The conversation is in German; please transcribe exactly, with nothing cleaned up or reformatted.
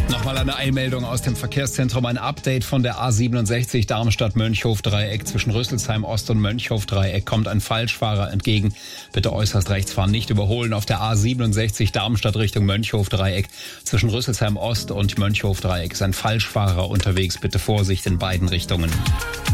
Nochmal eine Eilmeldung aus dem Verkehrszentrum, ein Update von der A siebenundsechzig Darmstadt-Mönchhof-Dreieck. Zwischen Rüsselsheim Ost und Mönchhof-Dreieck kommt ein Falschfahrer entgegen. Bitte äußerst rechts fahren, nicht überholen. Auf der A siebenundsechzig Darmstadt Richtung Mönchhof-Dreieck. Zwischen Rüsselsheim Ost und Mönchhof-Dreieck ist ein Falschfahrer unterwegs. Bitte Vorsicht in beiden Richtungen.